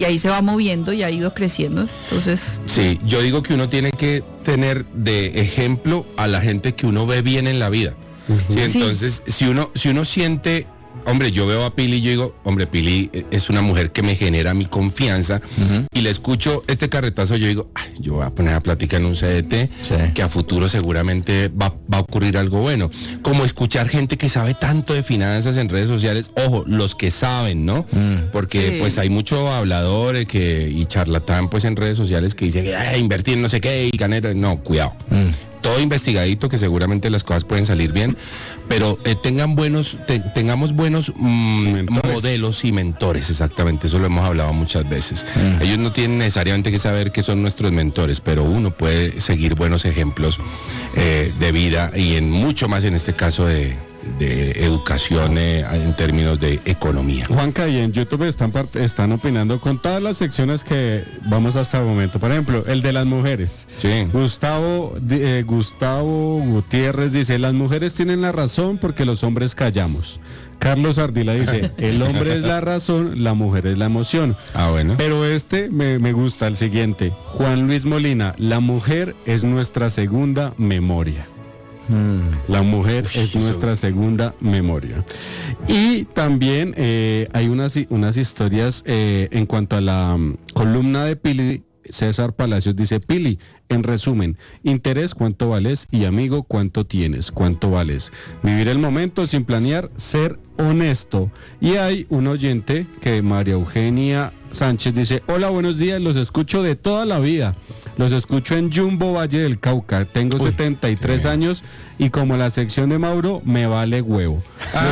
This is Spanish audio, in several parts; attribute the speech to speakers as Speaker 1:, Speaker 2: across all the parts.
Speaker 1: ahí se va moviendo y ha ido creciendo. Entonces...
Speaker 2: Sí, yo digo que uno tiene que tener de ejemplo a la gente que uno ve bien en la vida. Sí, entonces, si uno siente... Hombre, yo veo a Pili y yo digo, hombre, Pili es una mujer que me genera mi confianza, y le escucho este carretazo, yo digo, ay, yo voy a poner a platicar en un CDT, que a futuro seguramente va a ocurrir algo bueno. Como escuchar gente que sabe tanto de finanzas en redes sociales, ojo, los que saben, ¿no? Porque pues hay mucho hablador y charlatán pues en redes sociales que dice que invertir no sé qué y ganar, no, cuidado. Todo investigadito, que seguramente las cosas pueden salir bien, pero tengamos buenos modelos y mentores, exactamente, eso lo hemos hablado muchas veces. Ellos no tienen necesariamente que saber que son nuestros mentores, pero uno puede seguir buenos ejemplos de vida, y en mucho más en este caso de educación en términos de economía.
Speaker 3: Juanca, y en YouTube están opinando con todas las secciones que vamos hasta el momento. Por ejemplo, el de las mujeres.
Speaker 2: Sí.
Speaker 3: Gustavo Gutiérrez dice, las mujeres tienen la razón porque los hombres callamos. Carlos Ardila dice, el hombre es la razón, la mujer es la emoción.
Speaker 2: Bueno.
Speaker 3: Pero me gusta el siguiente. Juan Luis Molina, la mujer es nuestra segunda memoria. La mujer es nuestra segunda memoria. Y también hay unas historias en cuanto a la columna de Pili. César Palacios dice, Pili, en resumen, interés, ¿cuánto vales? Y amigo, ¿cuánto tienes? ¿Cuánto vales? Vivir el momento sin planear, ser honesto. Y hay un oyente que María Eugenia Sánchez dice, hola, buenos días, los escucho de toda la vida. Los escucho en Jumbo, Valle del Cauca. Tengo 73 años y como la sección de Mauro, me vale huevo.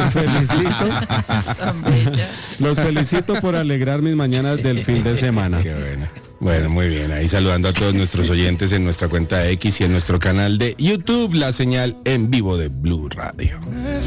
Speaker 3: Los felicito por alegrar mis mañanas del fin de semana.
Speaker 2: Qué bueno. Bueno, muy bien. Ahí saludando a todos nuestros oyentes en nuestra cuenta de X y en nuestro canal de YouTube, la señal en vivo de Blue Radio.